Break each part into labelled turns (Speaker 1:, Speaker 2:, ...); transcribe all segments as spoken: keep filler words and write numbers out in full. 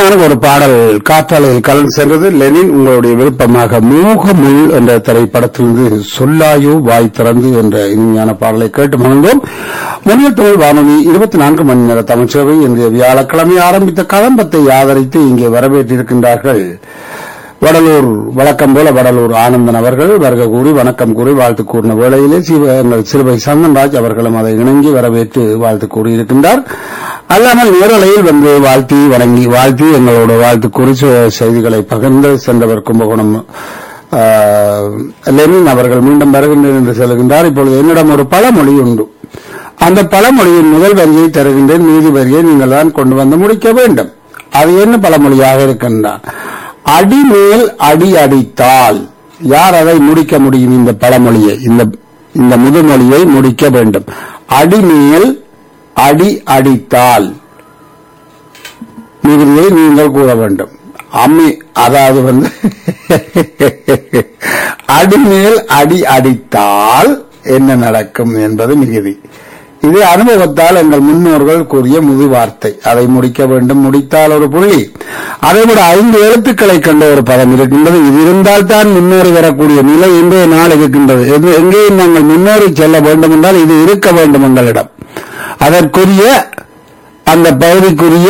Speaker 1: இனிமையான ஒரு பாடல் காற்றாலையில் கலந்து சென்றது. லெனின் உங்களுடைய விருப்பமாக மூகமுள் என்ற திரைப்படத்திலிருந்து சொல்லாயோ வாய் திறந்து என்ற இனிமையான பாடலை கேட்டு மகிழ்ந்தோம். முன்னில் தமிழ் வானொலி இருபத்தி நான்கு மணி நேர தமிழ்ச்சேவை இன்றைய வியாழக்கிழமை ஆரம்பித்த கதம்பத்தை ஆதரித்து இங்கே வரவேற்றிருக்கின்றார்கள். வடலூர் வழக்கம் போல வடலூர் ஆனந்தன் அவர்கள் வருக கூறி வணக்கம் கூறி வாழ்த்து கூறின வேளையிலே எங்கள் சிறுவை சந்தன்ராஜ் அவர்களும் அதை இணங்கி வரவேற்று வாழ்த்து கூறியிருக்கின்றார். அல்லாமல் நேரலையில் வந்து வாழ்த்தி வணங்கி வாழ்த்தி எங்களோட வாழ்த்து கூறி செய்திகளை பகிர்ந்து சென்றவர் கும்பகோணம் லெனின் அவர்கள் மீண்டும் வருகின்றேன் என்று சொல்கின்றார். இப்பொழுது என்னிடம் ஒரு பழமொழி உண்டு. அந்த பழமொழியின் முதல் வரியை தருகின்றேன், நீதி வரியை நீங்கள் தான் கொண்டு வந்து முடிக்க வேண்டும். அது என்ன பழமொழியாக இருக்கின்றான்? அடிமேல் அடி அடித்தால். யார் அதை முடிக்க முடியும்? இந்த பழமொழியை, இந்த இந்த முதுமொழியை முடிக்க வேண்டும். அடிமேல் அடி அடித்தால் மிகுதியை நீங்கள் கூற வேண்டும். அம்மி அதாவது வந்து அடிமேல் அடி அடித்தால் என்ன நடக்கும் என்பது மிகுதி. இது அனுபவத்தால் எங்கள் முன்னோர்கள் கூறிய முது வார்த்தை. அதை முடிக்க வேண்டும். முடித்தால் ஒரு புள்ளி. அதை விட ஐந்து எழுத்துக்களை கண்ட ஒரு பதம் இருக்கின்றது. இது இருந்தால் தான் முன்னேறி வரக்கூடிய நிலை இன்றைய நாள் இருக்கின்றது. எங்கேயும் நாங்கள் முன்னேறி செல்ல வேண்டும் என்றால் இது இருக்க வேண்டும் எங்களிடம். அதற்குரிய அந்த பகுதிக்குரிய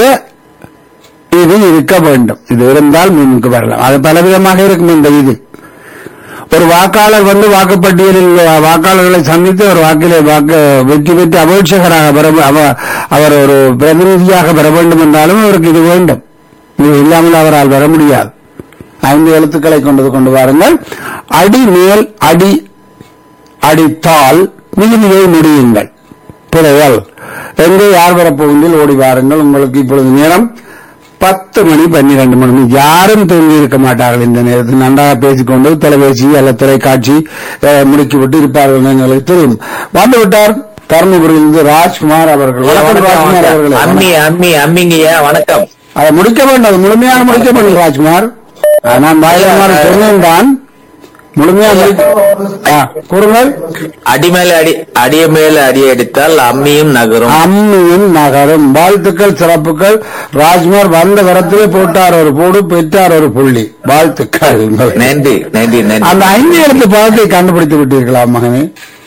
Speaker 1: இது இருக்க வேண்டும். இது இருந்தால் முன்னுக்கு வரலாம். அது பலவிதமாக இருக்கும். இந்த இது ஒரு வாக்காளர் வந்து வாக்குப்பட்டியலில் வாக்காளர்களை சந்தித்து ஒரு வாக்கிலே வாக்கு வெற்றி பெற்று அபேட்சகராக அவர் ஒரு பிரதிநிதியாக பெற வேண்டும் என்றாலும் அவருக்கு இது வேண்டும். இது இல்லாமல் அவரால் வர முடியாது. ஐந்து எழுத்துக்களை கொண்டது கொண்டு வாருங்கள். அடி மேல் அடி அடித்தால் மிகுதியை முடியுங்கள். புதையல் எங்கே யார் வரப்போகின்றில் ஓடி வாருங்கள். உங்களுக்கு இப்பொழுது நேரம் பத்து மணி பன்னிரண்டு மணி. யாரும் தூங்கி இருக்க மாட்டார்கள் இந்த நேரத்தில். நன்றாக பேசிக்கொண்டு தொலைபேசி அல்ல தொலைக்காட்சி முடுக்கிவிட்டு இருப்பார்கள் எங்களுக்கு தெரியும். வந்துவிட்டார் தருமபுரியிலிருந்து ராஜ்குமார் அவர்கள். வணக்கம் ராஜ்குமார் அவர்கள்.
Speaker 2: வணக்கம்.
Speaker 1: அதை முடிக்க வேண்டும். அது முழுமையாக முடிக்க வேண்டும் ராஜ்குமார். நான் பாயகுமார் சொன்னேன் தான் முழுமையாக கூறுங்கள்.
Speaker 2: அடிமேல அடி அடிய மேல அடி அடித்தால் அம்மியும் நகரும்.
Speaker 1: அம்மியும் நகரும். வாழ்த்துக்கள், சிறப்புகள். ராஜ்குமார் வந்த வரத்திலே போட்டார் ஒரு போடு, பெற்றார் ஒரு புள்ளி. வாழ்த்துக்கள்.
Speaker 2: நன்றி நன்றி நன்றி.
Speaker 1: அந்த ஐந்து எழுத்து பதத்தை கண்டுபிடித்து விட்டீர்களா மகனே?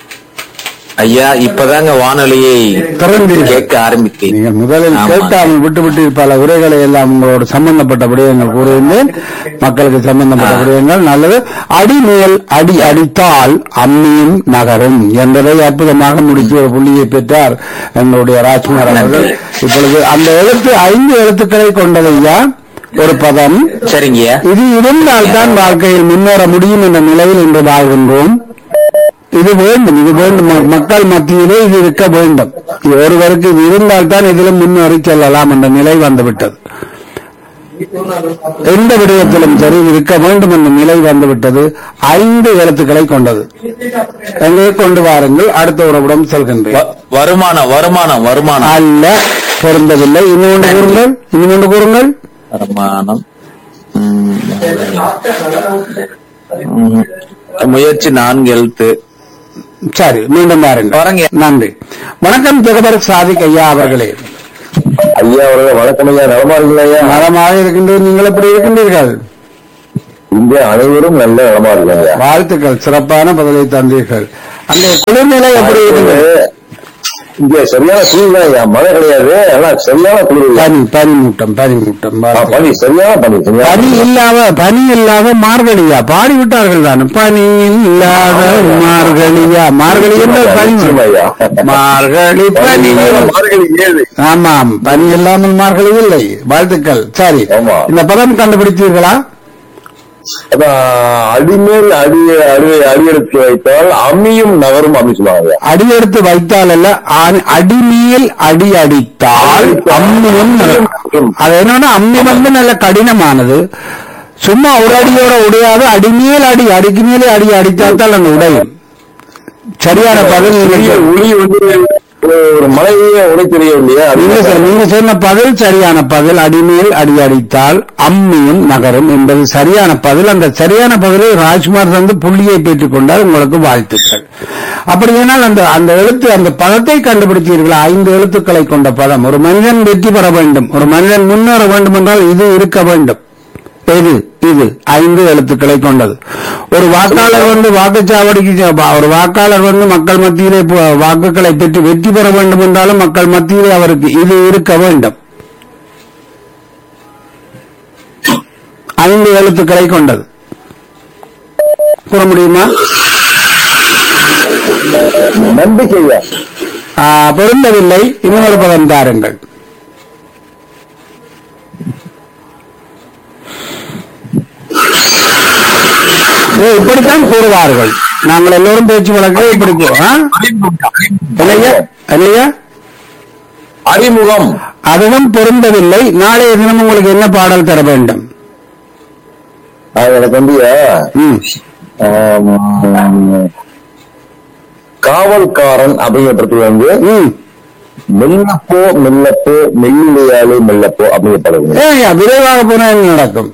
Speaker 2: ஐயா, இப்பதாங்க வானொலியை கேட்க ஆரம்பித்தேன்.
Speaker 1: நீங்கள் முதலில் கேட்காமல் விட்டுவிட்டு பல உரைகளை எல்லாம் உங்களோட சம்பந்தப்பட்ட விடயங்கள் கூறுகின்றேன். மக்களுக்கு சம்பந்தப்பட்ட விடயங்கள் நல்லது. அடிமேல் அடி அடித்தால் அம்மியும் நகரும் என்பதை அற்புதமாக முடித்து ஒரு புள்ளியை பெற்றார் எங்களுடைய ராஜ்குமார் அவர்கள். இப்பொழுது அந்த எழுத்து ஐந்து எழுத்துக்களை கொண்டதையா ஒரு பதம்.
Speaker 2: சரிங்க. இது
Speaker 1: இருந்தால் தான் வாழ்க்கையில் முன்னேற முடியும் என்ற நிலையில் இன்று வாழ்கின்றோம். இது வேண்டும், இது வேண்டும். மக்கள் மத்தியிலே இது இருக்க வேண்டும். ஒருவருக்கு இது இருந்தால் தான் இதிலும் முன்னேறி செல்லலாம் என்ற நிலை வந்துவிட்டது. எந்த விடயத்திலும் சரி இருக்க வேண்டும் என்ற நிலை வந்துவிட்டது. ஐந்து எழுத்துக்களை கொண்டது. எங்கே கொண்டு வாருங்கள். அடுத்த உறவுடன் செல்கின்றேன்.
Speaker 2: வருமானம் வருமானம் வருமானம்
Speaker 1: அல்ல, பொருந்தவில்லை. இன்னொன்று கூறுங்கள். இன்னொன்று கூறுங்கள்.
Speaker 2: வருமானம். முயற்சி நான்கு எழுத்து.
Speaker 1: சரி, மீண்டும் பாருங்க. நன்றி. வணக்கம் ஜெகபர் சாதிக் ஐயா அவர்களே.
Speaker 3: ஐயா அவர்கள் வணக்கம் ஐயா. நலமா இருக்கீங்களா ஐயா?
Speaker 1: நலமாக இருக்கின்றீர்கள். நீங்கள் எப்படி இருக்கின்றீர்கள்?
Speaker 3: இங்கே அனைவரும் நல்ல நலமா இருக்காங்க.
Speaker 1: வாழ்த்துக்கள். சிறப்பான பதிலை தந்தீர்கள். அந்த குளிர்நிலை எப்படி இருக்குது?
Speaker 3: இங்க சரியான குளிர் தான் ஐயா. மழை கிடையாது, ஆனா சரியான குளிர்.
Speaker 1: பனி பனிமூட்டம் பனிமூட்டம்
Speaker 3: பனி சரியான பனி.
Speaker 1: பனி இல்லாத பனி இல்லாத மார்கழியா பாடி விட்டார்கள் தான். பனி இல்லாத மார்கழியா. மார்கழி என்ன பனி? மார்கழி பனி.
Speaker 3: மார்கழி ஏழு.
Speaker 1: ஆமாம், பனி இல்லாமல் மார்கழி இல்லை. வாழ்த்துக்கள். சரி, இந்த பதம் கண்டுபிடித்தீர்களா?
Speaker 3: அடிமேல் அடி அடி அடியெடுத்து வைத்தால் அம்மியும் நகரும் அப்படி சொல்லுவாங்க.
Speaker 1: அடியெடுத்து வைத்தால் அல்ல, அடிமேல் அடி அடித்தால் அம்மியும் நகரும். அது என்னன்னா, அம்மி வந்து நல்ல கடினமானது. சும்மா ஒரு அடியோட உடையாது. அடிமேல் அடி அடிக்கு மேலே அடி அடித்தால் தான் அந்த உடையும். சரியான பதில்.
Speaker 3: ஒளி வந்து ஒரு மலையே உடை தெரியவில்லையா?
Speaker 1: நீங்க சொ- நீங்க சொன்ன பதில் சரியான பதில். அடிமேல் அடி அடித்தால் அம்மியும் நகரும் என்பது சரியான பதில். அந்த சரியான பதிலை ராஜ்குமார் தந்து புள்ளியை பெற்றுக் கொண்டால் உங்களுக்கு வாழ்த்துக்கள். அப்படியானால் அந்த அந்த எழுத்து அந்த பதத்தை கண்டுபிடித்தீர்கள். ஐந்து எழுத்துக்களை கொண்ட பதம். ஒரு மனிதன் வெற்றி பெற வேண்டும், ஒரு மனிதன் முன்னேற வேண்டும் என்றால் இது இருக்க வேண்டும். எது இது? ஐந்து எழுத்துக்களை கொண்டது. ஒரு வாக்காளர் வந்து வாக்குச்சாவடிக்கு செ- ஒரு வாக்காளர் வந்து மக்கள் மத்தியிலே பு- வாக்குகளை பெற்று வெற்றி பெற வேண்டும் என்றாலும் மக்கள் மத்தியிலே அவருக்கு இது இருக்க வேண்டும். ஐந்து எழுத்துக்களை கொண்டது. கூற முடியுமா?
Speaker 3: நம்பிக்கையா?
Speaker 1: ஆ, பொருந்தவில்லை. இன்னொரு பதம் தாருங்கள். ஓ, இப்படித்தான் கூறுவார்கள். நாங்கள் எல்லோரும் பேச்சு வழக்கு இப்படி கூ- ஆ? இல்லையா இல்லையா
Speaker 3: அறிமுகம்.
Speaker 1: அதுவும் பொருந்தவில்லை. நாளைய தினம் உங்களுக்கு என்ன பாடல் தர வேண்டும்?
Speaker 3: அது எனக்கு வந்து
Speaker 1: ம்.
Speaker 3: ஆம், காவல்காரன் அப்படிங்கிறதுக்கு வந்து
Speaker 1: ம்.
Speaker 3: மெல்லப்போ மெல்லப்போ மெல்லியாலே மெல்லப்போ அப்படிங்கிறப்படுது.
Speaker 1: ஏய்யா, விரைவாக போனா என்ன நடக்கும்?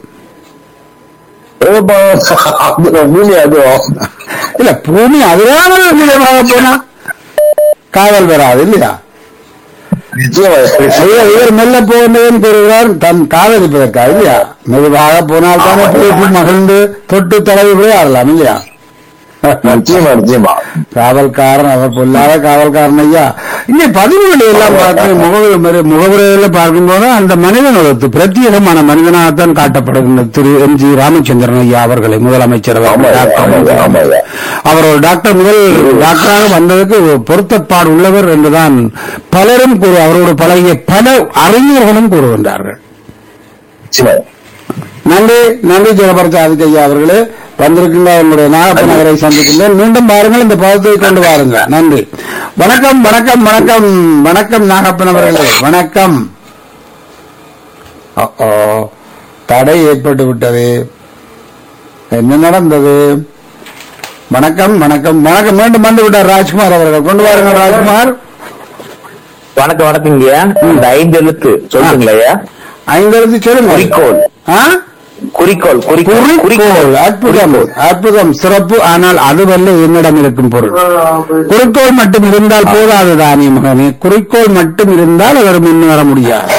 Speaker 3: பூமி அதுவும்
Speaker 1: இல்ல, பூமி அதிராமல் விரைவாக போனா காவல் வராது இல்லையா?
Speaker 3: நிச்சயமா.
Speaker 1: இவர் இவர் மெல்ல போனேன் கூறுகிறார் தன் காதலிப்பதற்காக இல்லையா? மெதுவாக போனால் தானே பேசி மகிழ்ந்து தொட்டு தடவி விளையாடலாம் இல்லையா?
Speaker 3: நிச்சயமா நிச்சயமா.
Speaker 1: காவல்காரன், அவர் பொல்லாத காவல்காரன் ஐயா. இங்கே பதிவுகளை எல்லாம் பார்த்து முகவரி முகவுரையில பார்க்கும்போது அந்த மனிதன் ஒரு பிரத்யேகமான மனிதனாகத்தான் காட்டப்படுகின்ற திரு எம் ஜி ராமச்சந்திரன் ஐயா அவர்களை முதலமைச்சர் அவர்.
Speaker 3: ஆமாய்யா, ஆமாய்யா, ஆமாய்யா.
Speaker 1: அவர் ஒரு டாக்டர் முதல் டாக்டராக வந்ததுக்கு பொருத்தப்பாடு உள்ளவர் என்றுதான் பலரும் கூறு அவரோடு பழகிய பல அறிஞர்களும் கூறுகின்றார்கள்.
Speaker 3: நிச்சயமா.
Speaker 1: நன்றி நன்றி ஜெகபரசாதிக் ஐயா அவர்களே. வந்திருக்கின்ற என்னுடைய நாகப்ப நகரை சந்திக்கின்றேன். மீண்டும் பாருங்கள், இந்த பதத்தை கொண்டு வாருங்க. நன்றி. வணக்கம் வணக்கம் வணக்கம் வணக்கம் நாகப்பன் அவர்களே, வணக்கம். ஓ, தடை ஏற்பட்டு விட்டது. என்ன நடந்தது? வணக்கம் வணக்கம் வணக்கம். மீண்டும் வந்து விட்டார் ராஜ்குமார் அவர்கள். கொண்டு வாருங்கள் ராஜ்குமார்.
Speaker 2: வணக்கம் வணக்கங்க. இந்த ஐந்து எழுத்து சொல்லுங்களா?
Speaker 1: ஐந்து எழுத்து சொல்லுங்க.
Speaker 2: குறிக்கோள்.
Speaker 1: ஆ?
Speaker 2: குறிக்கோள் குறிக்கோள்
Speaker 1: குறிக்கோள். அற்புதம் அற்புதம், சிறப்பு. ஆனால் அதுவல்ல என்னிடம் இருக்கும் பொருள். குறிக்கோள் மட்டும் இருந்தால் போதாது தானே மகனே. குறிக்கோள் மட்டும் இருந்தால் அவர் முன்னேற முடியாது.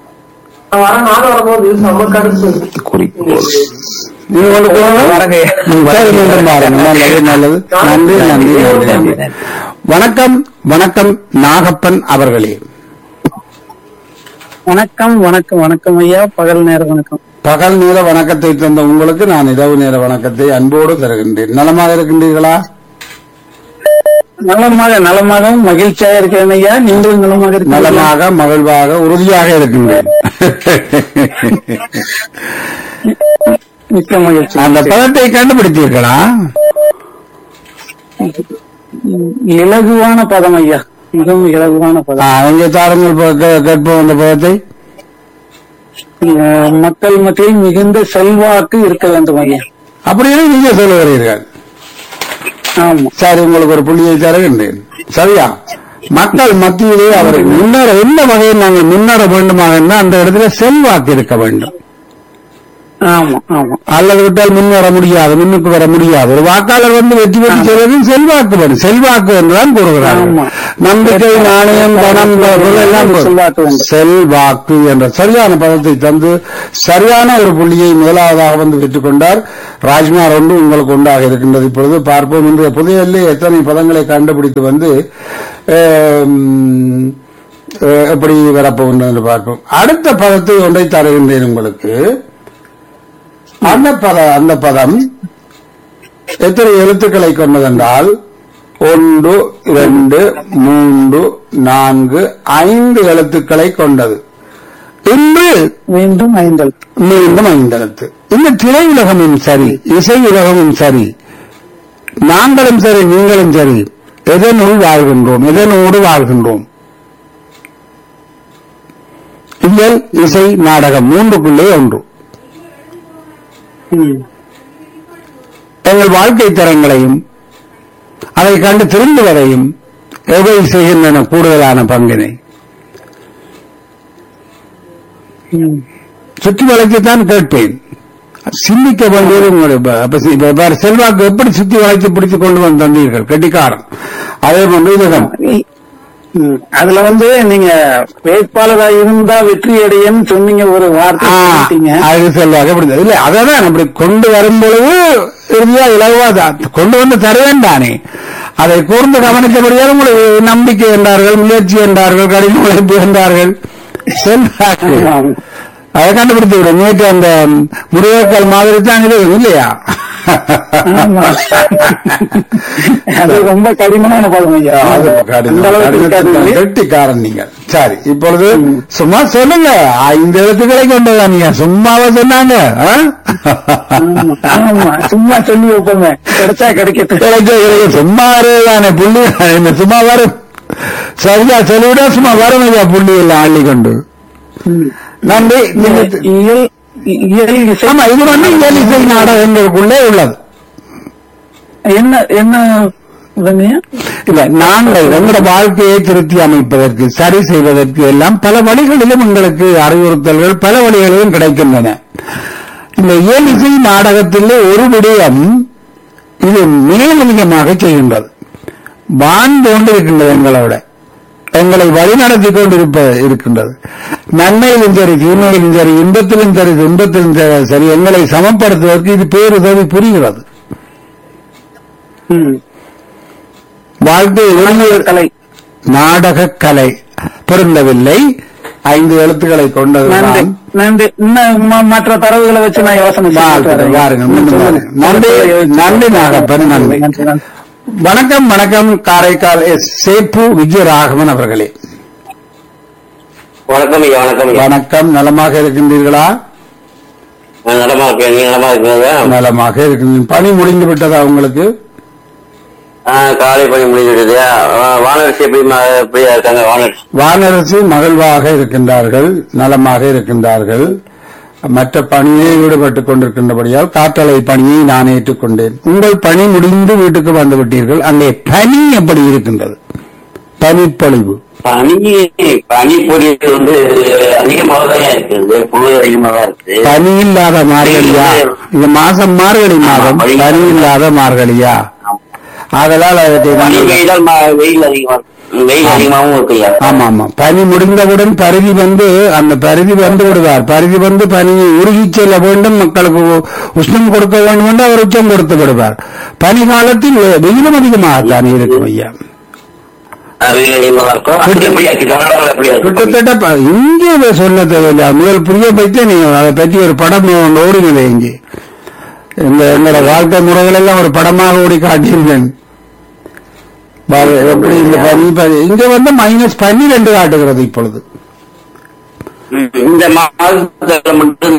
Speaker 2: குறிக்கோள்.
Speaker 1: நீங்க கொண்டு போங்க.
Speaker 2: வரங்க.
Speaker 1: சரி, மீண்டும் பாருங்க. நல்லது நல்லது. நன்றி நன்றி நன்றி நன்றி. வணக்கம் வணக்கம் நாகப்பன் அவர்களே.
Speaker 4: வணக்கம் வணக்கம் வணக்கம் ஐயா. பகல் நேர வணக்கம்.
Speaker 1: பகல் நேர வணக்கத்தை தந்த உங்களுக்கு நான் இரவு நேர வணக்கத்தை அன்போடு தருகின்றேன். நலமாக இருக்கின்றீர்களா?
Speaker 4: நலமாக நலமாகவும் மகிழ்ச்சியாக இருக்கிறேன் ஐயா. நீங்களும் நலமாக இருக்கிறீர்களா?
Speaker 1: நலமாக மகிழ்வாக உறுதியாக இருக்கின்றேன்.
Speaker 4: மிக்க மகிழ்ச்சி.
Speaker 1: அந்த பதத்தை கண்டுபிடித்தீர்களா?
Speaker 4: இலகுவான பதம் ஐயா, மிகவும் இலகுவான பதம்.
Speaker 1: அங்கே தாருங்கள் ப- கே- கேட்போம் அந்த பதத்தை.
Speaker 4: அஹ், மக்கள் மத்தியில் மிகுந்த செல்வாக்கு இருக்க வேண்டும் ஐயா.
Speaker 1: அப்படியே நீங்க சொல்லுகிறீர்கள்.
Speaker 4: ஆமா.
Speaker 1: சரி, உங்களுக்கு ஒரு புள்ளியை தருகின்றேன். சரியா? மக்கள் மத்தியிலே அவர் முன்னேற எந்த வகையில் நாங்கள் முன்னேற வேண்டுமாக இருந்தால் அந்த இடத்துல செல்வாக்கு இருக்க வேண்டும்.
Speaker 4: ஆமா ஆமா.
Speaker 1: அல்லது விட்டால் முன்னேற முடியாது, முன்னுக்கு வர முடியாது. ஒரு வாக்காளர் வந்து வெற்றி பெற்று செய்வது செல்வாக்கு வரும். செல்வாக்கு என்றுதான் கூறுகிறார்.
Speaker 4: ஆமா.
Speaker 1: நம்பிக்கை, நாணயம், பணம் பொருள் எல்லாம் வரும்.
Speaker 4: செல்வாக்கு வேண்டும்.
Speaker 1: செல்வாக்கு என்ற சரியான பதத்தை தந்து சரியான ஒரு புள்ளியை முதலாவதாக வந்து பெற்றுக் கொண்டார். ராஜ்குமார் ஒன்று உங்களுக்கு உண்டாக இருக்கின்றது. இப்பொழுது பார்ப்போம் இன்றைய புதையல்லே எத்தனை பதங்களை கண்டுபிடித்து வந்து ஆம், அஹ், எப்படி வரப்போகின்றது என்று பார்ப்போம். அடுத்த பதத்தை ஒன்றை தருகின்றேன் உங்களுக்கு. அந்த பத அந்த பதம் எத்தனை எழுத்துக்களை கொண்டதென்றால் ஒன்று, இரண்டு, மூன்று, நான்கு, ஐந்து எழுத்துக்களை கொண்டது. இன்று
Speaker 4: மீண்டும் ஐந்தல்.
Speaker 1: மீண்டும் ஐந்து எழுத்து. இந்த திரை உலகமும் சரி, இசை உலகமும் சரி, நாங்களும் சரி, நீங்களும் சரி, எதனுள் வாழ்கின்றோம், எதனோடு வாழ்கின்றோம்? இயல், இசை, நாடகம் மூன்றுக்குள்ளே ஒன்று.
Speaker 4: ம்.
Speaker 1: எங்கள் வாழ்க்கை தரங்களையும் அதை கண்டு திருந்துவதையும் எவை செய்கின்றன கூடுதலான பங்கினை? சுற்றி வளைத்துத்தான் கேட்பேன், சிந்திக்க வேண்டியது உங்களுடைய செல்வாக்கு. எப்படி சுத்தி வளைத்து பிடித்துக் கொண்டு வந்து தந்தீர்கள்? கெட்டிக்காரன். அதே போன்று இதுதான்.
Speaker 4: அதுல வந்து நீங்க வேட்பாளராக இருந்தா வெற்றி அடையன்னு சொன்னீங்க, ஒரு வார்த்தை.
Speaker 1: அது செல்வாக்கு அப்படி இல்ல. அதான் அப்படி கொண்டு வரும் பொழுது இறுதியா இலவா கொண்டு வந்து தருவேன் தானே. அதை கூர்ந்து கவனித்தபடியாக உங்களுக்கு நம்பிக்கை என்றார்கள், முயற்சி என்றார்கள், கடின உழைப்பு என்றார்கள். செல்வாக்கு அதை கண்டுபிடித்து விடும். நேற்று அந்த முருகக்கால் மாதிரி தான் இது இல்லையா?
Speaker 4: அது ரொம்ப கடினமான பதம் ஐயா.
Speaker 1: கெட்டிக்காரன் நீங்கள். சரி, இப்பொழுது சும்மா சொல்லுங்க. ஐந்து எழுத்துக்களை கொண்டதா நீங்க சும்மாவா சொன்னாங்க?
Speaker 4: சும்மா சொல்லி வைப்போங்க, கிடைச்சா கிடைக்க
Speaker 1: கிடைக்க சும்மா வருதானே புள்ளி. என்ன சும்மா வரும்? சரியா சொல்லிவிட சும்மா வரும் ஐயா புள்ளி எல்லாம் அள்ளி கொண்டு. நன்றி. ஆமா, இது வந்து இயல் இசை நாடகங்களுக்குள்ளே உள்ளது.
Speaker 4: என்ன என்ன
Speaker 1: இல்ல, நாங்கள் எங்களோட வாழ்க்கையை திருத்தி அமைப்பதற்கு, சரி செய்வதற்கு எல்லாம் பல வழிகளிலும் உங்களுக்கு அறிவுறுத்தல்கள் பல வழிகளிலும் கிடைக்கின்றன. இந்த இயல் இசை நாடகத்திலே ஒரு விடயம் இது மேலதிகமாக செய்கின்றது. வாழ்ந்து கொண்டிருக்கின்றது, எங்களோட எங்களை வழிநடத்தி கொண்டிருப்ப இருக்கின்றது. நன்மையிலும் சரி, தீமையிலும் சரி, இன்பத்திலும் சரி, துன்பத்திலும் சரி, எங்களை சமப்படுத்துவதற்கு இது பேருதவி புரிகிறது. வாழ்க்கை கலை, நாடக கலை பொருந்தவில்லை. ஐந்து எழுத்துக்களை கொண்டது.
Speaker 4: நன்றி. மற்ற தரவுகளை வச்சு நான் யோசனை
Speaker 1: நன்றி. நன்றி நாகப்பன். நன்றி. வணக்கம். வணக்கம். காரைக்கால் எஸ் சேப்பு விஜயராகவன் அவர்களே.
Speaker 2: வணக்கம் ஐயா. வணக்கம்.
Speaker 1: வணக்கம். நலமாக இருக்கின்றீர்களா?
Speaker 2: நலமாக இருக்கேன். நலமாக இருக்கிறதா?
Speaker 1: நலமாக இருக்கின்றீர்கள். பணி முடிந்து விட்டதா உங்களுக்கு?
Speaker 2: காலை பணி முடிந்துவிட்டது. வானரசி எப்படியா இருக்காங்க? வானரசி
Speaker 1: வானரசி மகிழ்வாக இருக்கின்றார்கள், நலமாக இருக்கின்றார்கள். மற்ற பணியை ஈடுபட்டுக் கொண்டிருக்கின்றபடியால் காற்றலை பணியை நான் ஏற்றுக்கொண்டேன். உங்கள் பணி முடிந்து வீட்டுக்கு வந்து விட்டீர்கள். அங்கே பனி எப்படி இருக்கின்றது? பனிப்பொழிவு
Speaker 2: பனி பனிப்பொழிவு வந்து அதிகமாக தான் இருக்குது. குளிர் அதிகமாக இருக்கு.
Speaker 1: பனி இல்லாத மார்கழியா? இது மாசம் மார்கழி மாதம். பனி இல்லாத மார்கழியா? ஆதலால்
Speaker 2: வெயில் அதிகமாக வெயில் அதிகமாகவும் இருக்கு.
Speaker 1: ஆமா ஆமா. பனி முடிந்தவுடன் பருதி வந்து அந்த பருதி வந்து விடுவார். பருதி வந்து பனியை உருகி செல்ல வேண்டும், மக்களுக்கு உஷ்ணம் கொடுக்க வேண்டும் என்று அவர் உச்சம் கொடுத்து விடுவார். பனி காலத்தில் வெயிலும் அதிகமாகத்தான் இருக்கும் ஐயா. கிட்டத்தட்ட இங்கே சொல்ல தேவையில்லை. முதல் புரிய பற்றி நீங்க அதை பற்றி ஒரு படம் ஓடினது இங்கே. இந்த என்னோட வாழ்க்கை முறைகள் எல்லாம் ஒரு படமாக ஓடி காட்டியிருந்தேன். எப்படி இந்த பனி இங்க வந்து மைனஸ் பன்னிரண்டு காட்டுகிறது இப்பொழுது.
Speaker 2: இந்த மாதத்துல மட்டும்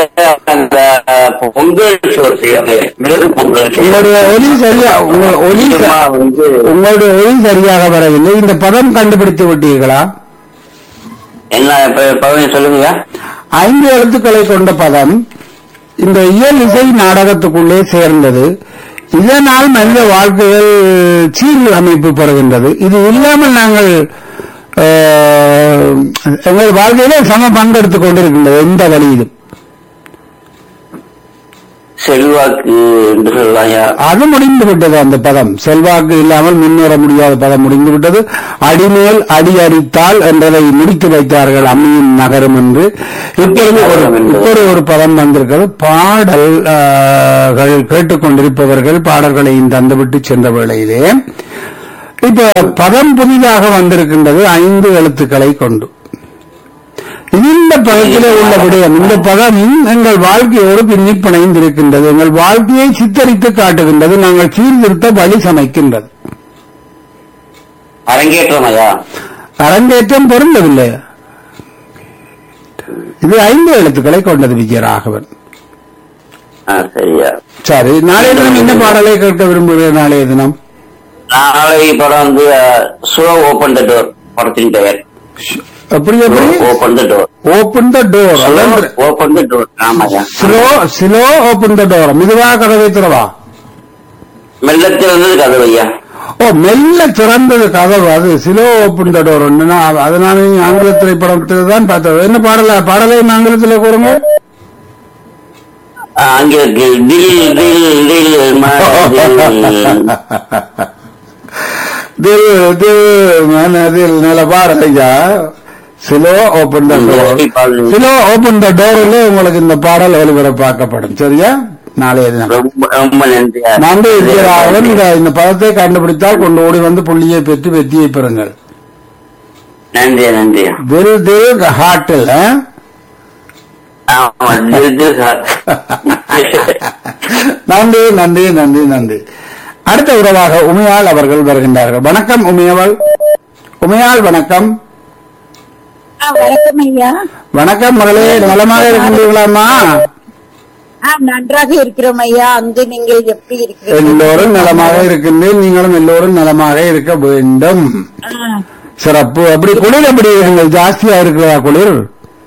Speaker 2: பொங்கல்
Speaker 1: உங்களுடைய ஒலி சரியா ஒலி உங்களுடைய ஒலி சரியாக வரவில்லை. இந்த பதம் கண்டுபிடித்து விட்டீர்களா?
Speaker 2: என்ன பதம் சொல்லுங்க.
Speaker 1: ஐந்து எழுத்துக்களை கொண்ட பதம் இந்த இயல் இசை நாடகத்துக்குள்ளே சேர்ந்தது. இதனால் மனித வாழ்க்கைகள் சீர் அமைப்பு பெறுகின்றது. இது இல்லாமல் நாங்கள் எங்கள் வாழ்க்கையிலே சம பங்கெடுத்துக் கொண்டிருக்கின்றது. எந்த வழியிலும்
Speaker 2: செல்வாக்கு என்று சொல்லலாம்.
Speaker 1: அது முடிந்து விட்டது. அந்த பதம் செல்வாக்கு இல்லாமல் முன்னேற முடியாத பதம் முடிந்து விட்டது. அடிமேல் அடி அடித்தால் என்றதை முடித்து வைத்தார்கள் அம்மியின் நகரம் என்று. இப்பொழுது இப்பொழுது ஒரு பதம் வந்திருக்கிறது. பாடல்கள் கேட்டுக்கொண்டிருப்பவர்கள் பாடல்களையும் தந்துவிட்டு சென்ற வேளையிலே இப்ப பதம் புதிதாக வந்திருக்கின்றது. ஐந்து எழுத்துக்களை கொண்டு இந்த பதத்திலே உள்ள விடயம். இந்த பதம் எங்கள் வாழ்க்கையோடு பின்னி பிணைந்திருக்கின்றது. எங்கள் வாழ்க்கையை சித்தரித்து காட்டுகின்றது. நாங்கள் சீர்திருத்த வழி சமைக்கின்றது.
Speaker 2: அரங்கேற்றம் ஐயா.
Speaker 1: அரங்கேற்றம் பொருந்தவில்லை. இது ஐந்து எழுத்துக்களை கொண்டது விஜயராகவன். சரி, நாளைய தினம் என்ன பாடலை கேட்க விரும்புகிறேன்? நாளைய தினம்
Speaker 2: நாளை படம் வந்து ஸ்லோ ஓபன் த டோர் படத்தின் பெயர்.
Speaker 1: எப்படி எப்படி
Speaker 2: open the door
Speaker 1: open the door
Speaker 2: open the door. ஆமாங்க.
Speaker 1: Slow slow open the door. மெதுவாக கதவை திறவா.
Speaker 2: மெல்ல திறந்தது கதவையா.
Speaker 1: ஓ மெல்ல திறந்தது கதவு, அது சிலோ ஓப்பன் த டோர். அதனால நீங்க ஆங்கில திரைப்படத்தில் தான் பார்த்தது. என்ன பாடல பாடலை ஆங்கிலத்தில் கூறுங்க.
Speaker 2: ஆங்கிலத்தில் தில் தில் தில்
Speaker 1: தில் தில் மனதில் நல்ல பாடலையா. Silo open the door, silo open the டோரில் உங்களுக்கு இந்த பாடல் ஒளிபரப்பாக்கப்படும். சரியா? நாளைய தினம்.
Speaker 2: ரொம்ப நன்றி.
Speaker 1: நன்றி. இந்த பதத்தை கண்டுபிடித்தால் கொண்டு ஓடி வந்து புள்ளியை பெற்று வெற்றியை பெறுங்கள்.
Speaker 2: நன்றி நன்றி.
Speaker 1: தில் தில் ஹாட்டில் நன்றி நன்றி நன்றி நன்றி. அடுத்த உறவாக உமையாள் அவர்கள் வருகின்றார்கள். வணக்கம் உமையவள். உமையாள் வணக்கம்.
Speaker 5: வணக்கம் ஐயா.
Speaker 1: வணக்கம் மகளே, நலமாக இருக்கின்றீர்களாமா?
Speaker 5: நன்றாக இருக்கிறோம் ஐயா. அங்கு நீங்கள் எப்படி இருக்கிறீர்கள்?
Speaker 1: எல்லோரும் நலமாக இருக்கின்றேன். நீங்களும் எல்லோரும் நலமாக இருக்க வேண்டும். சிறப்பு. அப்படி குளிர் எப்படி இருக்குங்கள்? ஜாஸ்தியா இருக்கிறதா குளிர்?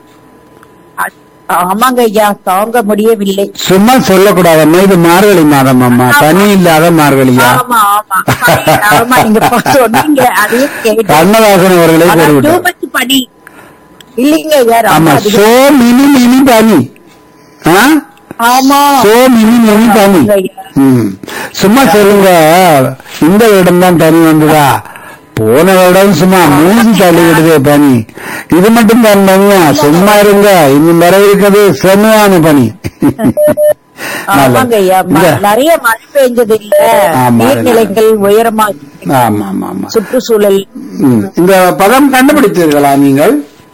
Speaker 5: ஆமாங்க ஐயா, தாங்க முடியவில்லை.
Speaker 1: சும்மா சொல்லக்கூடாது. இது மார்கழி மாதம் அம்மா, பனி இல்லாத மார்கழியா?
Speaker 5: ஆமா ஆமா ஆமா, நீங்க சொன்னீங்க அதையும் கேட்டேன்.
Speaker 1: கண்ணதாசன் அவர்களே கூறிவிட்டார்.
Speaker 5: பனி இல்லைங்க ஐயா.
Speaker 1: ஆமா, சோ மினி மினி பனி.
Speaker 5: ஆமா,
Speaker 1: சோ மினி மினி பனி. சும்மா சொல்லுங்க, இந்த இடம் தான் தனி வந்ததா? போன இடம் சும்மா மூஞ்சி தள்ளி விடுதே பனி. இது மட்டும் தான் பனியா? சும்மா இருங்க, இன்னும் வர இருக்கிறது செமையான பனி.
Speaker 5: நிறைய மழை பெய்ஞ்சது இல்ல, நீர்நிலைகள் உயரமா,
Speaker 1: ஆமா ஆமா ஆமா,
Speaker 5: சுற்றுச்சூழல்.
Speaker 1: இந்த பதம் கண்டுபிடித்தீர்களா நீங்கள்?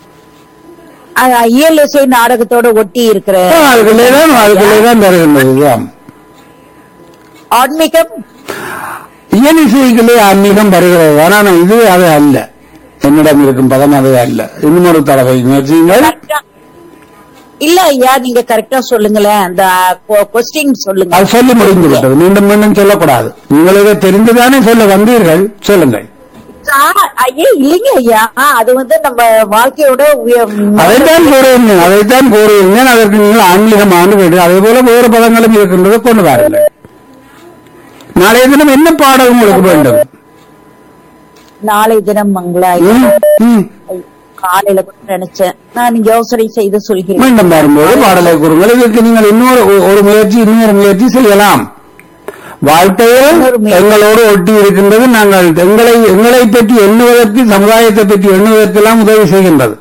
Speaker 5: இயலிசை நாடகத்தோட ஒட்டி இருக்கிற
Speaker 1: அதுக்குள்ளேதான் அதுக்குள்ளேதான் வருகின்றது.
Speaker 5: ஆன்மீகம்,
Speaker 1: இயலிசைகளே ஆன்மீகம் வருகிறது. ஆனால் இது அது அல்ல. என்னிடம் இருக்கும் பதம் அது அல்ல. இன்னும் ஒரு தடவை முயற்சியுங்கள்.
Speaker 5: இல்ல ஐயா, நீங்க கரெக்டா சொல்லுங்களேன். அந்த கொஸ்டின் சொல்லுங்க.
Speaker 1: அது சொல்லி முடிந்து விட்டது. மீண்டும் மீண்டும் சொல்லக்கூடாது. உங்களுக்கு தெரிந்துதானே சொல்ல வந்தீர்கள், சொல்லுங்கள்.
Speaker 5: ஐயா இல்லைங்க ஐயா, அது வந்து நம்ம வாழ்க்கையோட
Speaker 1: அதைத்தான் கூறுகிறேன், அதைத்தான் கூறுகிறேன். அதற்கு நீங்கள் ஆன்மீகம் ஆண்டு வேண்டும். அதே போல வேறு பதங்களும் இருக்கின்றதை கொண்டு வாருங்கள். நாளைய தினம் என்ன பாடல் உங்களுக்கு வேண்டும்?
Speaker 5: நாளை தினம் மங்களா காலையில கூட நினைச்சேன், நான் யோசனை செய்து சொல்கிறேன்.
Speaker 1: மீண்டும் வரும்போது பாடலை கூறுங்கள். இதற்கு நீங்கள் இன்னொரு ஒரு முயற்சி இன்னொரு முயற்சி செய்யலாம். வாழ்க்கையில் எங்களோடு ஒட்டி இருக்கின்றது. நாங்கள் எங்களை எங்களை பற்றி எண்ணுவதற்கு, சமுதாயத்தை பற்றி எண்ணுவதற்கெல்லாம் உதவி செய்கின்றது.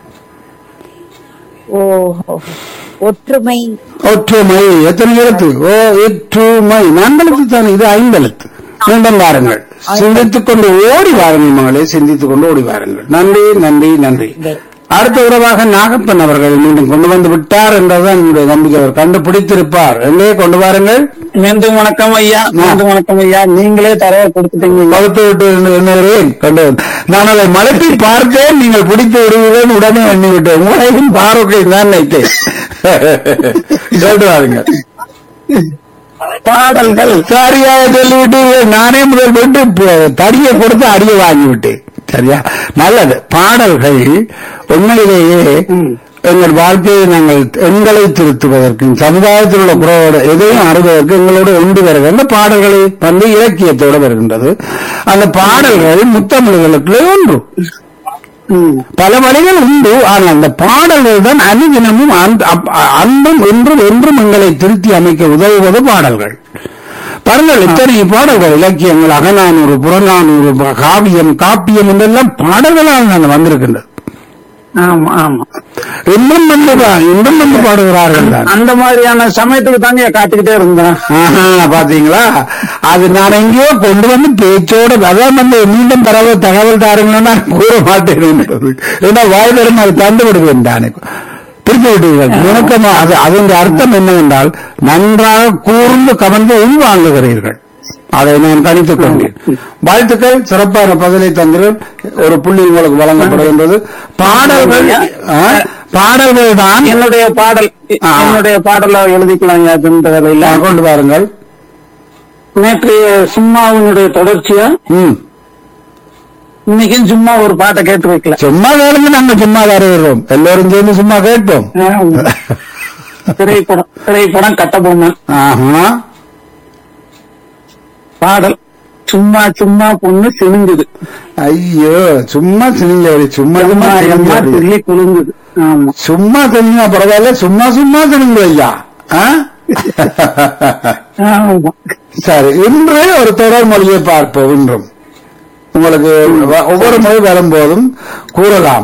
Speaker 5: ஓ, ஒற்றுமை.
Speaker 1: ஒற்றுமை எத்தனை எழுத்து? ஓ, ஒற்றுமை நான்கெழுத்து தானே. இது ஐந்தெழுத்து. மீண்டும் வாருங்கள், சிந்தித்துக் கொண்டு ஓடி வாருங்கள் மகளே, சிந்தித்துக் கொண்டு ஓடி வாருங்கள். நன்றி நன்றி நன்றி. அடுத்த உறவாக நாகப்பன் அவர்கள் மீண்டும் கொண்டு வந்து விட்டார் என்றதான் என்னுடைய நம்பிக்கை. அவர் கண்டுபிடித்திருப்பார். எங்கே கொண்டு வாருங்கள்.
Speaker 4: மீண்டும் வணக்கம் ஐயா. மீண்டும் வணக்கம் ஐயா. நீங்களே தரவை கொடுத்துட்டீங்க.
Speaker 1: கொடுத்து விட்டு எண்ணுகிறேன். கண்டு நான் அதை மலட்டி பார்த்தேன். நீங்கள் பிடித்து விடுவீர்கள் உடனே எண்ணிவிட்டேன். உங்களையும் பாரோக்கை தான் நினைத்தேன். கேட்டு வாருங்கள்.
Speaker 4: பாடல்கள்
Speaker 1: சரியாக சொல்லிவிட்டு நானே முதல் விட்டு தடியை கொடுத்து அடியை வாங்கிவிட்டேன். சரியா? நல்லது. பாடல்கள் உண்மையிலேயே எங்கள் வாழ்க்கையை நாங்கள் எங்களை திருத்துவதற்கும் சமுதாயத்தில் உள்ள குறையோடு எதையும் அறிவதற்கு எங்களோடு ஒன்று வருகின்ற பாடல்களை வந்து இலக்கியத்தோடு வருகின்றது. அந்த பாடல்கள் முத்தமிழ்களுக்குள்ளே ஒன்று. பல வழிகள் உண்டு. ஆனால் அந்த பாடல்கள் தான் அனுதினமும் அன்பும் என்றும் என்றும் எங்களை திருத்தி அமைக்க உதவுவது பாடல்கள். பாருங்கள், இத்தனை பாடல்கள், இலக்கியங்கள், அகநானூறு, புறநானூறு, காவியம், காப்பியம் என்றெல்லாம் பாடல்களால் நாங்கள் வந்திருக்கின்றது.
Speaker 4: ஆமா ஆமா,
Speaker 1: இன்னும் வந்து இன்னும் வந்து பாடுகிறார்கள்.
Speaker 4: அந்த மாதிரியான சமயத்துக்கு தாங்க காத்துக்கிட்டே இருந்தேன்.
Speaker 1: பாத்தீங்களா? அது நான் எங்கேயோ கொண்டு வந்து பேச்சோட அதான் வந்து மீண்டும் தரவு தகவல் தாருங்கன்னா நான் கூற மாட்டேன். ஏன்னா வாய் தரும் அது தந்து விடுவேன். தானே பிரித்து விட்டீர்கள். நுணுக்கமா அது அதனுடைய அர்த்தம் என்னவென்றால் நன்றாக கூர்ந்து கவர்ந்து உள்வாங்குகிறீர்கள். அதை நான் கணித்துக் கொண்டேன். வாழ்த்துக்கள். சிறப்பான பதிலை தந்து ஒரு புள்ளி உங்களுக்கு வழங்கப்படுகின்றது. பாடல்கள் பாடல்கள் தான்
Speaker 4: என்னுடைய பாடல். என்னுடைய பாடலை எழுதிக்கலாம்.
Speaker 1: கொண்டு வாருங்கள்.
Speaker 4: நேற்று சும்மாவினுடைய தொடர்ச்சியா இன்னைக்கும் சும்மா ஒரு பாட்டை கேட்டு வைக்கல.
Speaker 1: சும்மா வேணுங்க, நாங்க சும்மா வருகிறோம். எல்லோரும் சேர்ந்து சும்மா கேட்போம்.
Speaker 4: திரைப்படம் திரைப்படம் கட்டபொம்மன்
Speaker 1: ஆஹா.
Speaker 4: பாடல் சும்மா சும்மா பொண்ணு சினுங்குது.
Speaker 1: ஐயோ சும்மா சினிங்க சும்மா சும்மா
Speaker 4: சும்மா
Speaker 1: சினிங்க.
Speaker 4: சொல்லி குலுங்குது. ஆமா.
Speaker 1: சும்மா சினிங்க பரவாயில்ல, சும்மா சும்மா சினிங்க ஐயா. ஆ?
Speaker 4: ஆமா.
Speaker 1: சரி, இன்று ஒரு தொடர் மொழியை பார்ப்போம். இன்றும் உங்களுக்கு வ- ஒவ்வொரு மொழி வரும்போதும் கூறலாம்.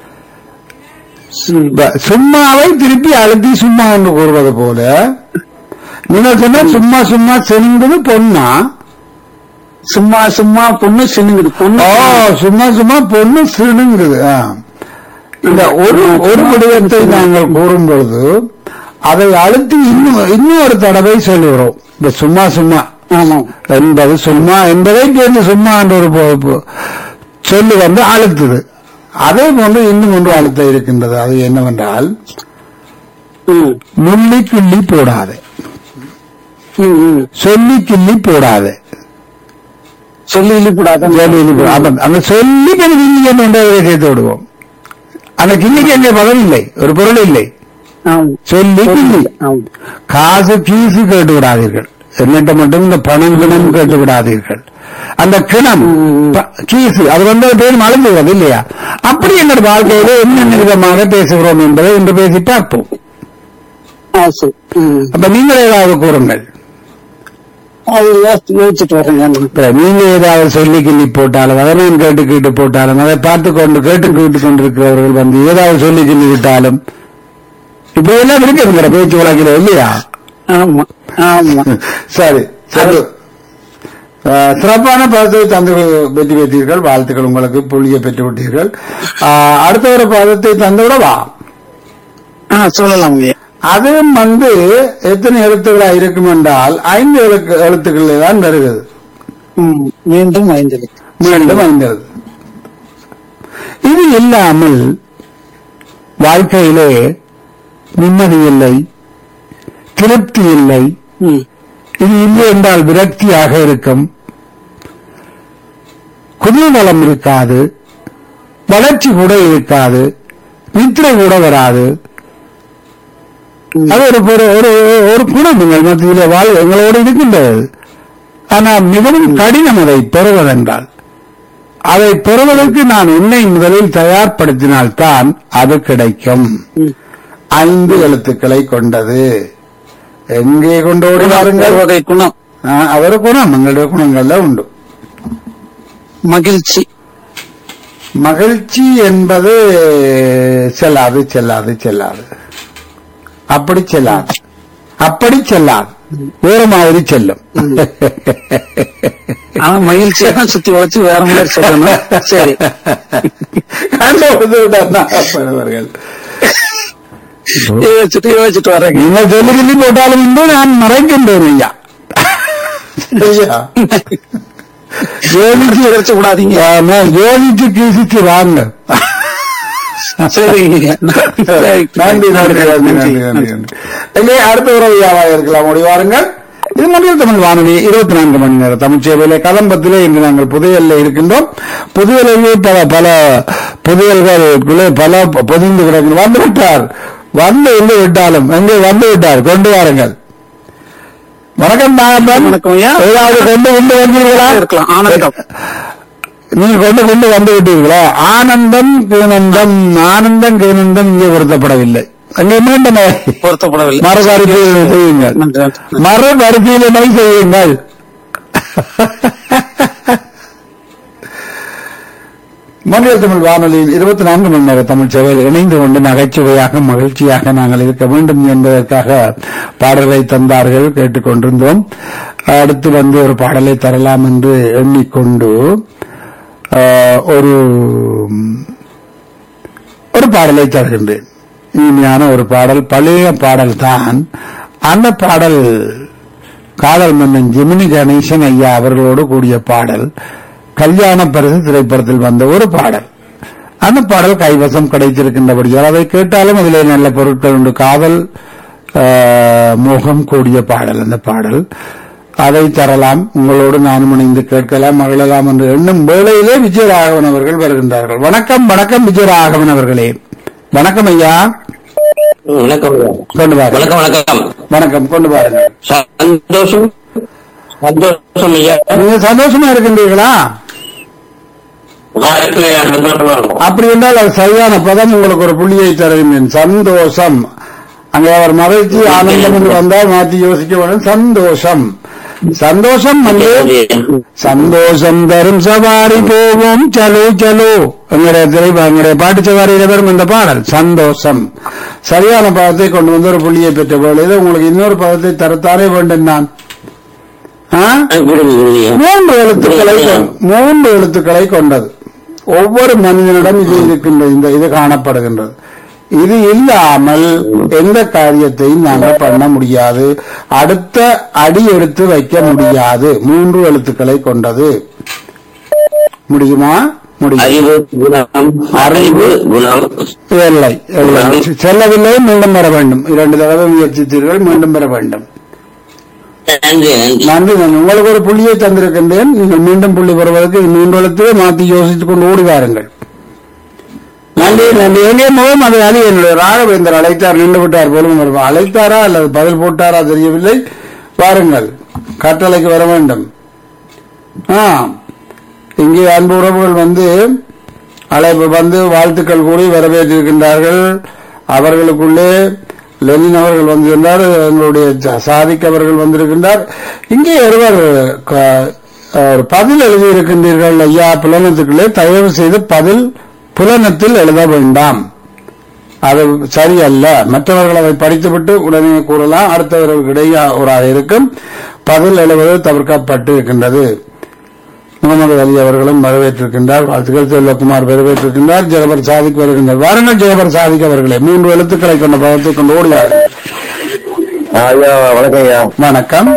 Speaker 4: ம்.
Speaker 1: ப- சும்மாவை திருப்பி அழுத்தி சும்மா என்று கூறுவது போல நீங்கள் சொன்ன சும்மா சும்மா செல்வது பொண்ணா?
Speaker 4: சும்மா சும்மா பொண்ணு சினுங்குது. பொண்ணு
Speaker 1: ஓ, சும்மா சும்மா பொண்ணு சிணுங்குது. ஆ. இந்த ஒரு ஒரு விடயத்தை நாங்கள் கூறும் பொழுது அதை அழுத்தி இன்னும் இன்னும் ஒரு தடவை சொல்லுகிறோம். இந்த சும்மா சும்மா
Speaker 4: ஆமா.
Speaker 1: என்பது சும்மா என்பதை சேர்ந்து சும்மா என்ற ஒரு பொ- பொ- சொல்லு வந்து அழுத்துது. அதே போன்று இன்னும் ஒன்று அழுத்த இருக்கின்றது. அது என்னவென்றால்
Speaker 4: ம்.
Speaker 1: முள்ளி கிள்ளி போடாது,
Speaker 4: ம், ம்.
Speaker 1: சொல்லி கிள்ளி போடாது.
Speaker 4: சொல்லி இழிப்படாத.
Speaker 1: சொல்லி கிள்ளி போடாது. அப்ப அந்த சொல்லி கிள்ளி என்றதை சேர்த்து விடுவோம். அந்த கிள்ளிக்கு எங்கே பதம் இல்லை, ஒரு பொருள் இல்லை.
Speaker 4: ஆமா.
Speaker 1: சொல்லி கிள்ளி.
Speaker 4: ஆமா.
Speaker 1: காசு கீசு கேட்டு விடாதீர்கள். என்னட்ட மட்டும் இந்த பணம் கிணம் கேட்டு விடாதீர்கள். அந்த கிணம் ப- கீசு அது வந்து பேர் மலர்ந்துகிறது இல்லையா? அப்படி எங்கள் வாழ்க்கையில என்னென்ன விதமாக பேசுகிறோம் என்பதை இன்று பேசி பார்ப்போம்.
Speaker 4: ஆ, சரி. ம்.
Speaker 1: அப்ப நீங்கள் ஏதாவது கூறுங்கள்.
Speaker 4: அது யோசிச்சு யோசிச்சுட்டு வரேங்க.
Speaker 1: இப்ப நீங்க ஏதாவது சொல்லி கிள்ளி போட்டாலும் அதை நான் கேட்டு கேட்டு போட்டாலும் அதை பார்த்து கொண்டு கேட்டு கேட்டு கொண்டிருக்கிறவர்கள் வந்து ஏதாவது சொல்லி கிள்ளி விட்டாலும் இப்ப எல்லாம் இருக்குங்கிற பேச்சு வழக்கில இல்லையா?
Speaker 4: ஆமா. ஆமா.
Speaker 1: சரி, சரி. அஹ், சிறப்பான பதத்தை தந்து வெற்றி பெற்றீர்கள். வாழ்த்துக்கள் உங்களுக்கு. புள்ளியை பெற்று விட்டீர்கள். அஹ், அடுத்த ஒரு பதத்தை தந்துவிடவா?
Speaker 4: ஆ, சொல்லலாம்.
Speaker 1: அதுவும் வந்து எத்தனை எழுத்துக்களா இருக்கும் என்றால் ஐந்து எழுத்து எழுத்துக்கள் தான் வருகிறது.
Speaker 4: ம். மீண்டும் ஐந்து.
Speaker 1: மீண்டும் ஐந்து எழுத்து. இது இல்லாமல் வாழ்க்கையிலே நிம்மதி இல்லை, திருப்தி இல்லை.
Speaker 4: ம்.
Speaker 1: இது இல்லை என்றால் விரக்தியாக இருக்கும், குதூகலம் இருக்காது, வளர்ச்சி கூட இருக்காது, நித்திரை கூட வராது. அது ஒரு ஒரு- ஒரு ஒரு குணம் எங்கள் மத்தியிலே வாழ் எங்களோடு இருக்கின்றது. ஆனால் மிகவும் கடினம் அதை பெறுவதென்றால். அதை பெறுவதற்கு நான் உன்னை முதலில் தயார்படுத்தினால்தான் அது கிடைக்கும்.
Speaker 4: ம்.
Speaker 1: ஐந்து எழுத்துக்களை கொண்டது. எங்கே கொண்டு ஓடி வாருங்கள்.
Speaker 4: ஒரு வகை குணம்.
Speaker 1: ஆ, அவர் குணம் எங்களுடைய குணங்கள்ல உண்டு.
Speaker 4: மகிழ்ச்சி.
Speaker 1: மகிழ்ச்சி என்பது செல்லாது செல்லாது செல்லாது அப்படி செல்லாது அப்படி செல்லாது வேறு மாதிரி செல்லும்.
Speaker 4: ஆனா மகிழ்ச்சியை தான் சுத்தி வச்சு வேற மாதிரி சொல்லணும். சரி.
Speaker 1: கண்டுபிடித்தவர்கள்
Speaker 4: யோசிச்சுட்டு யோசிச்சுட்டு வரேங்க.
Speaker 1: நீங்கள் சொல்லி சொல்லி போட்டாலும் இன்று நான் மறைக்கின்றேன் ஐயா. ஐயா, யோசிச்சு
Speaker 4: யோசிச்சு விடாதீங்க.
Speaker 1: ஆமா, யோசிச்சு கீசிச்சு வாங்க.
Speaker 4: சரிங்க. சரி.
Speaker 1: நன்றி நன்றி நன்றி நன்றி நன்றி நன்றி. எங்கே அடுத்த உறவையாக இருக்கலாம் ஓடி வாருங்கள். இது மத்தியில் தமிழ் வானொலி இருபத்தி நான்கு மணி நேரம் தமிழ் சேவையிலே கதம்பத்திலே இன்று நாங்கள் புதையல்ல இருக்கின்றோம். புதையலிலே பல பல புதையல்களுக்குள்ளே பல பொதிந்து கிடக்கு. வந்து விட்டார், வந்து எங்கு விட்டாலும் எங்கே வந்து விட்டார், கொண்டு வாருங்கள். வணக்கம் நாகப்பன்.
Speaker 4: வணக்கம் ஐயா.
Speaker 1: ஏதாவது கொண்டு கொண்டு வந்தீர்களா?
Speaker 4: இருக்கலாம். ஆனந்தம்.
Speaker 1: நீங்க கொண்டு கொண்டு வந்து விட்டீர்களா? ஆனந்தம் கீனந்தம் ஆனந்தம் கீனந்தம் இங்கே பொருத்தப்படவில்லை. அங்கே மீண்டும்
Speaker 4: பொருத்தப்படவில்லை.
Speaker 1: மறுபரிசீலனை செய்யுங்கள்.
Speaker 4: நன்றி, நன்றி.
Speaker 1: மறுபரிசீலனை செய்யுங்கள். மொழியல் தமிழ் வானொலியில் இருபத்தி நான்கு மணி நேர தமிழ் சேவையில் இணைந்து கொண்டு நகைச்சுவையாக மகிழ்ச்சியாக நாங்கள் இருக்க வேண்டும் என்பதற்காக பாடலை தந்தார்கள், கேட்டுக்கொண்டிருந்தோம். அடுத்து வந்து ஒரு பாடலை தரலாம் என்று எண்ணிக்கொண்டு ஆஹ், ஒரு ஒரு பாடலை தருகின்றேன். இனிமையான ஒரு பாடல், பழைய பாடல் தான். அந்த பாடல் காதல் மன்னன் ஜெமினி கணேசன் ஐயா அவர்களோடு கூடிய பாடல். கல்யாண பரிசு திரைப்படத்தில் வந்த ஒரு பாடல். அந்த பாடல் கைவசம் கிடைத்திருக்கின்றபடியால் அதை கேட்டாலும் அதிலே நல்ல பொருட்கள் உண்டு. காதல் ஆஹ், மோகம் கூடிய பாடல் அந்த பாடல். அதை தரலாம், உங்களோடு நானும் இணைந்து கேட்கலாம், மகிழலாம் என்று எண்ணும் வேளையிலே விஜயராகவன் அவர்கள் வருகின்றார்கள். வணக்கம் வணக்கம் விஜயராகவன் அவர்களே. வணக்கம் ஐயா.
Speaker 2: வணக்கம்
Speaker 1: கொண்டு வாருங்கள்.
Speaker 2: வணக்கம் வணக்கம்
Speaker 1: வணக்கம், கொண்டு பாருங்கள்.
Speaker 2: சந்தோஷம் சந்தோஷம் ஐயா.
Speaker 1: நீங்க சந்தோஷமா இருக்கின்றீர்களா?
Speaker 2: நான் இருக்கிறேன் ஐயா, சந்தோஷமா இருக்கும்.
Speaker 1: அப்படி என்றால் அது சரியான பதம். உங்களுக்கு ஒரு புள்ளியை தருகின்றேன். சந்தோஷம். அங்கே அவர் மகிழ்ச்சி ஆனந்தம் என்று வந்தால் மாற்றி யோசிக்க வேண்டும். சந்தோஷம். சந்தோஷம் வந்து சந்தோஷம் தரும் சவாரி போவோம் சலோ சலோ எங்களுடைய திரைப்பா எங்களுடைய பாட்டு சவாரியில வரும் இந்த பாடல் சந்தோஷம். சரியான பதத்தை கொண்டு வந்து ஒரு புள்ளியை பெற்ற பொழுது உங்களுக்கு இன்னொரு பதத்தை தரத்தானே வேண்டும். நான் மூன்று எழுத்துக்களை மூன்று எழுத்துக்களை கொண்டது. ஒவ்வொரு மனிதனிடம் இது இருக்கின்ற இந்த இது காணப்படுகின்றது. இது இல்லாமல் எந்த காரியத்தையும் நாங்கள் பண்ண முடியாது. அடுத்த அடி எடுத்து வைக்க முடியாது. மூன்று எழுத்துக்களை கொண்டது. முடியுமா? முடியும்.
Speaker 2: அறிவு குணம், அறிவு குணம்
Speaker 1: இல்லை செல்லவில்லை. மீண்டும் பெற வேண்டும். இரண்டு தடவை முயற்சித்தீர்கள். மீண்டும் பெற வேண்டும்.
Speaker 2: நன்றி நன்றி
Speaker 1: நன்றி. நான் உங்களுக்கு ஒரு புள்ளியை தந்திருக்கின்றேன். நீங்கள் மீண்டும் புள்ளி பெறுவதற்கு மூன்று எழுத்துவே மாற்றி யோசித்துக் கொண்டு ஓடி வாருங்கள். நன்றி நன்றி. எங்கே முகம் அது அணி என்னுடைய ராகவேந்தர் அழைத்தார். நின்று விட்டார் போலும். அழைத்தாரா அல்லது பதில் போட்டாரா தெரியவில்லை. வாருங்கள், கட்டளைக்கு வர வேண்டும். ஆ இங்கே அன்பு உறவுகள் வந்து அழைப்பு வந்து வாழ்த்துக்கள் கூறி வரவேற்றிருக்கின்றார்கள். அவர்களுக்குள்ளே லெனின் அவர்கள் வந்திருந்தார். எங்களுடைய சாதிக் அவர்கள் வந்திருக்கின்றார். இங்கே ஒருவர் பதில் எழுதியிருக்கின்றீர்கள். ஐயா புலனத்துக்குள்ளே தயவு செய்து பதில் புலனத்தில் எழுத வேண்டாம். அது சரியல்ல. மற்றவர்கள் அதை படித்துவிட்டு உடனே கூறலாம். அடுத்தவர்களுக்கு இடையூறாக இருக்கும். பதில் எழுவது தவிர்க்கப்பட்டு இருக்கின்றது. முகமது அலி அவர்களும் வரவேற்றிருக்கின்றார். வாழ்த்துக்கள். செல்வகுமார் வரவேற்றிருக்கின்றார். ஜெகபர் சாதிக் வருகின்றார். வாருங்கள் ஜெகபர் சாதிக் அவர்களே. மூன்று எழுத்துக்களை கொண்ட பதத்தை கொண்டு ஓடுவார்.
Speaker 3: ஐயா வணக்கம் ஐயா.
Speaker 1: வணக்கம்.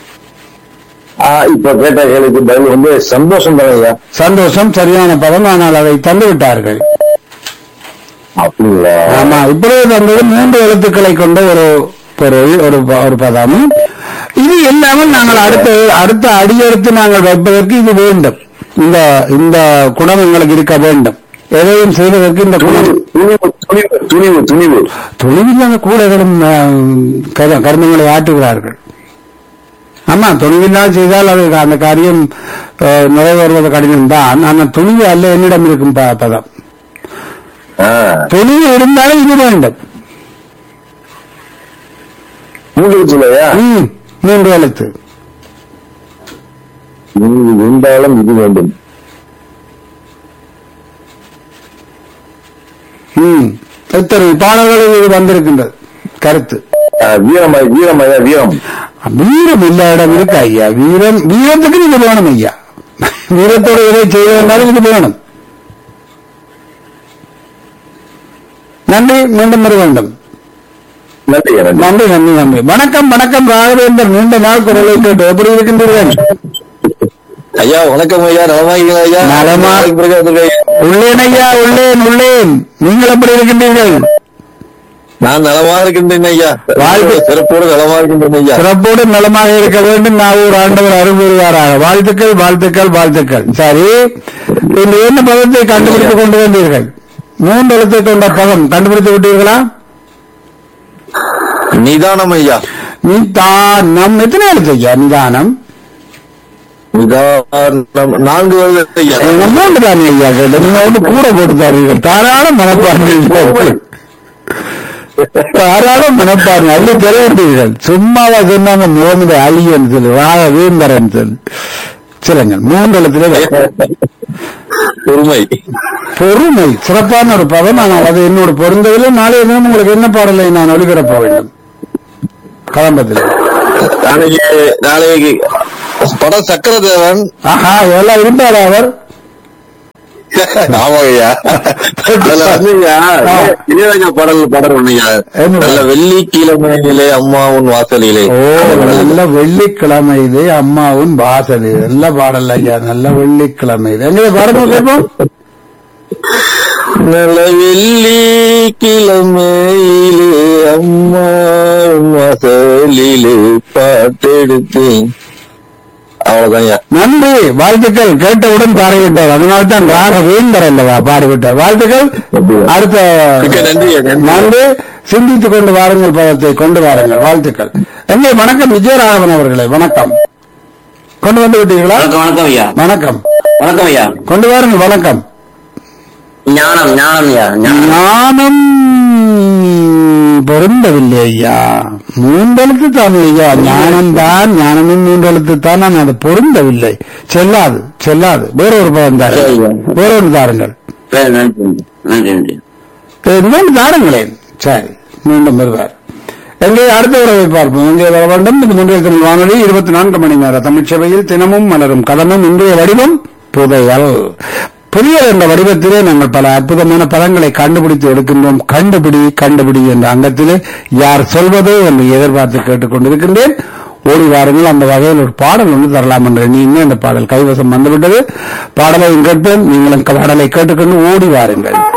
Speaker 3: இப்ப கேட்ட கேள்விக்கு பதில் வந்து சந்தோஷம் தானே ஐயா?
Speaker 1: சந்தோஷம் சரியான பதம். ஆனால் அதை தந்து விட்டார்கள்.
Speaker 3: அப்படிங்களா?
Speaker 1: ஆமா, இப்பொழுது தந்தது மூன்று எழுத்துக்களை கொண்ட ஒரு பொருள், ஒரு ஒரு பதம். இது இல்லாமல் நாங்கள் அடுத்த அடுத்த அடியெடுத்து நாங்கள் வைப்பதற்கு இது வேண்டும். இந்த இந்த குணம் எங்களுக்கு இருக்க வேண்டும். எதையும் செய்வதற்கு இந்த குணம்
Speaker 3: துணிவு துணிவு
Speaker 1: துணிவில்லாத கூடைகளும் கர்மங்களை ஆற்றுகிறார்கள். ஆமா, துணிவில்லாத செய்தால் அது அந்த காரியம் நிறைவேறுவது கடினம் தான். ஆனால் துணிவு அல்ல என்னிடம் இருக்கும் பதம். துணிவு இருந்தாலும் இது வேண்டும். மூன்று எழுத்து
Speaker 3: இருந்தாலும் இது வேண்டும்.
Speaker 1: எத்தனை பாடல்களில் இது வந்திருக்கின்றது கருத்து.
Speaker 3: வீரம் வீரம் ஐயா. வீரம்
Speaker 1: வீரம் இல்ல இடம் இருக்கு ஐயா. வீரம் வீரத்துக்கு இது வேணும் ஐயா. வீரத்தோடு எதை செய்ய வேண்டாலும் இது வேணும். நன்றி. மீண்டும் வர வேண்டும்.
Speaker 3: நன்றி
Speaker 1: நன்றி நன்றி நன்றி. வணக்கம் வணக்கம் ராகவேந்தர். நீண்ட நாள் குரலை கேட்டு எப்படி இருக்கின்றீர்கள்
Speaker 3: ஐயா? வணக்கம் ஐயா. நலமாகிறீங்களா ஐயா?
Speaker 1: நலமா உள்ளேன் ஐயா. உள்ளேன் உள்ளேன். நீங்கள் எப்படி இருக்கின்றீர்கள்?
Speaker 3: நான் நலமா இருக்கின்றேன் ஐயா. வாழ்க்கை சிறப்போடு நலமா இருக்கின்றேன் ஐயா.
Speaker 1: சிறப்போடு நலமாக இருக்க வேண்டும். நான் ஒரு ஆண்டவர் அருள்புரிவாராக. வாழ்த்துக்கள் வாழ்த்துக்கள் வாழ்த்துக்கள். சரி, இந்த என்ன பதத்தை கண்டுபிடித்துக் கொண்டு வந்தீர்கள்? மூன்று எழுத்தை கொண்ட பதம் கண்டுபிடித்து விட்டீர்களா?
Speaker 3: நிதானம் ஐயா.
Speaker 1: நிதானம் எத்தனை எழுத்து ஐயா? நிதானம்
Speaker 3: நிதானம் நான்கு எழுத்து ஐயா.
Speaker 1: மூன்று தானே ஐயா கேட்டு நீங்க வந்து கூட போட்டு தருவீர்கள். தாராளம் மனப்பான்மை தாராளம் மனப்பான்மை அல்ல பெற வேண்டீர்கள். சும்மாவா சொன்னாங்க முகமது அலியன் சொல்லு, ராக வீந்தரன் சொல்லு. சிலங்கள் மூன்று எழுத்துல
Speaker 3: பொறுமை
Speaker 1: பொறுமை சிறப்பான ஒரு பதம். ஆனால் அது என்னோட பொருந்ததில்லை. நாளைய தினம் உங்களுக்கு என்ன பாடலை நான் ஒளிபரப்ப வேண்டும் கலம்பத்தில்?
Speaker 3: நாளைக்கு நாளைக்கு படம் சக்கரதேவன்.
Speaker 1: ஆஹா, எல்லாம் இருந்தாரா அவர்?
Speaker 3: ஆமாங்கய்யா. இளையராஜா பாடல் பாடல் ஒண்ணுயா. நல்ல வெள்ளிக்கிழமையிலே அம்மாவுன் வாசலிலே.
Speaker 1: ஓ, நல்ல வெள்ளிக்கிழமையிலே அம்மாவுன் வாசலிலே. நல்ல பாடல் ஐயா. நல்ல வெள்ளிக்கிழமையிலே எங்களை பாடல் கேட்போம்.
Speaker 3: நல்ல வெள்ளிக்கிழமையிலே அம்மாவுன் வாசலிலே பாட்டெடுத்தேன். அவ்வளவுதான்.
Speaker 1: நன்றி. வாழ்த்துக்கள். கேட்டவுடன் பாடிவிட்டார். அதனால்தான் ராக வேந்தர் அல்லவா பாடிவிட்டார். வாழ்த்துக்கள். அடுத்த
Speaker 3: நன்றி.
Speaker 1: நன்றி. சிந்தித்துக் கொண்டு வாருங்கள், பதத்தை கொண்டு வாருங்கள். வாழ்த்துக்கள். எங்கே வணக்கம் விஜயராகவன் அவர்களே. வணக்கம் கொண்டு வந்து விட்டீர்களா?
Speaker 2: வணக்கம் வணக்கம் ஐயா.
Speaker 1: வணக்கம்.
Speaker 2: வணக்கம் ஐயா.
Speaker 1: கொண்டு வாருங்கள். வணக்கம்.
Speaker 2: ஞானம் ஞானம் ஐயா.
Speaker 1: ஞானம் பொருந்தவில்லை ஐயா. மூன்றெழுத்து தான் ஐயா. ஞானம் தான், ஞானமும் மூன்றெழுத்து தான். நான் அது பொருந்தவில்லை. செல்லாது செல்லாது. வேறொரு பதம் தாருங்கள். வேறொரு தாருங்கள்.
Speaker 2: நன்றி நன்றி.
Speaker 1: இன்னொன்று தாருங்களேன். சரி, மீண்டும் வருவார். எங்கே அடுத்த உறவை பார்ப்போம். இங்கே வர வேண்டும். இது முன்றைய தமிழ் வானொலி இருபத்தி நான்கு மணி நேர தமிழ்ச்சபையில் தினமும் மலரும் கதமும். இன்றைய வடிவம் புதையல். புதியல் என்ற வடிவத்திலே நாங்கள் பல அற்புதமான பதங்களை கண்டுபிடித்து எடுக்கின்றோம். கண்டுபிடி கண்டுபிடி என்ற அங்கத்திலே யார் சொல்வதோ என்று எதிர்பார்த்து கேட்டுக் கொண்டிருக்கின்றேன். ஓடி வாருங்கள். அந்த வகையில் ஒரு பாடல் ஒன்று தரலாம் என்ற நீங்க அந்த பாடல் கைவசம் வந்துவிட்டது. பாடலை கேட்போம். நீங்களும் பாடலை கேட்டுக்கொண்டு ஓடி வாருங்கள்.